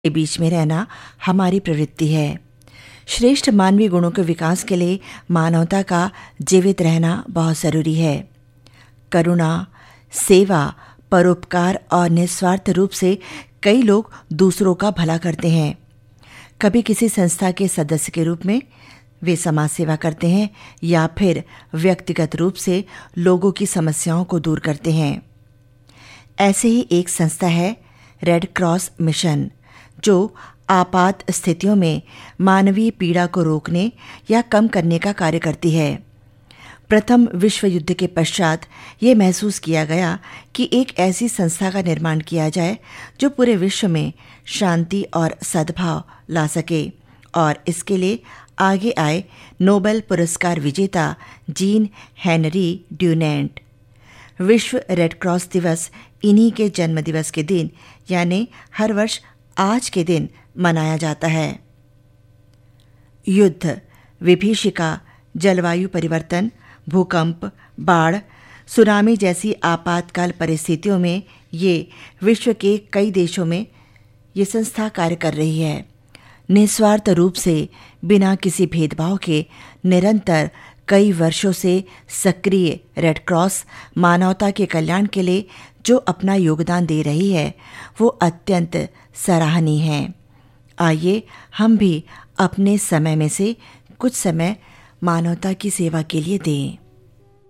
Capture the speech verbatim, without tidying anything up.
के बीच में रहना हमारी प्रवृत्ति है। श्रेष्ठ मानवीय गुणों के विकास के लिए मानवता का जीवित रहना बहुत ज़रूरी है। करुणा, सेवा, परोपकार और निस्वार्थ रूप से कई लोग दूसरों का भला करते हैं। कभी किसी संस्था के सदस्य के रूप में वे समाज सेवा करते हैं या फिर व्यक्तिगत रूप से लोगों की समस्याओं को दूर करते हैं। ऐसे ही एक संस्था है रेड क्रॉस मिशन, जो आपात स्थितियों में मानवीय पीड़ा को रोकने या कम करने का कार्य करती है। प्रथम विश्व युद्ध के पश्चात ये महसूस किया गया कि एक ऐसी संस्था का निर्माण किया जाए जो पूरे विश्व में शांति और सद्भाव ला सके, और इसके लिए आगे आए नोबेल पुरस्कार विजेता जीन हेनरी ड्यूनेंट। विश्व रेड क्रॉस दिवस इन्हीं के जन्म दिवस के दिन यानी हर वर्ष आज के दिन मनाया जाता है। युद्ध, विभीषिका, जलवायु परिवर्तन, भूकंप, बाढ़, सुनामी जैसी आपातकाल परिस्थितियों में ये विश्व के कई देशों में ये संस्था कार्य कर रही है। निस्वार्थ रूप से बिना किसी भेदभाव के निरंतर कई वर्षों से सक्रिय रेड क्रॉस मानवता के कल्याण के लिए जो अपना योगदान दे रही है वो अत्यंत सराहनीय है। आइए हम भी अपने समय में से कुछ समय मानवता की सेवा के लिए दें।